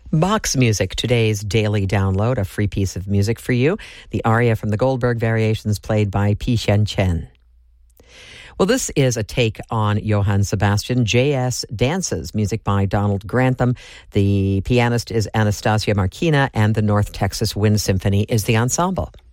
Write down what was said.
Box Music, today's daily download, a free piece of music for you. The aria from the Goldberg Variations played by Pi Xian Chen. Well, this is a take on Johann Sebastian. J.S. Dances, music by Donald Grantham. The pianist is Anastasia Markina, and the North Texas Wind Symphony is the ensemble.